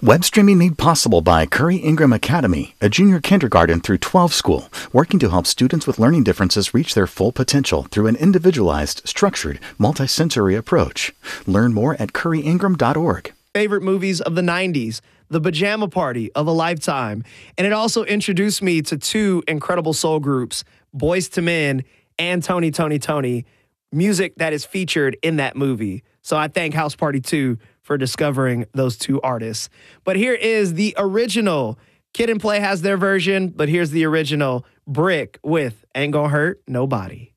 Web streaming made possible by Curry Ingram Academy, a junior kindergarten through 12 school, working to help students with learning differences reach their full potential through an individualized, structured, multisensory approach. Learn more at curryingram.org. Favorite movies of the 90s, The Pajama Party of a Lifetime. And it also introduced me to two incredible soul groups, Boyz II Men and Tony, music that is featured in that movie. So I thank House Party 2 for discovering those two artists. But here is the original. Kid and Play has their version, but here's the original. Brick with Ain't Gonna Hurt Nobody.